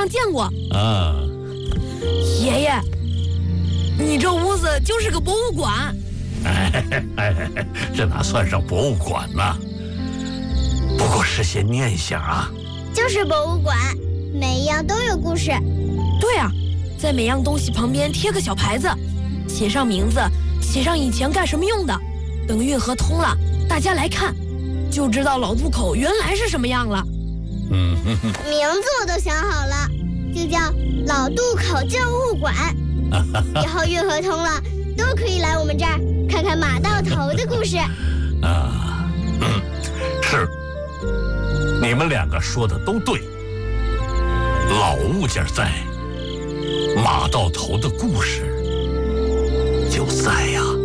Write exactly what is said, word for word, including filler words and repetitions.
上见过。 啊， 爷爷，你这屋子就是个博物馆。 哎，哎这哪算上博物馆呢？不过是些念想啊。 就是博物馆，每一样都有故事。 对啊，在每样东西旁边贴个小牌子，写上名字，写上以前干什么用的。等运河通了，大家来看，就知道老渡口原来是什么样了。 嗯哼哼， 名字我都想好了，就叫老渡口旧物馆。以后运河通了，都可以来我们这儿看看马到头的故事。 啊，嗯，是，你们两个说的都对。老物件在，马到头的故事就在呀。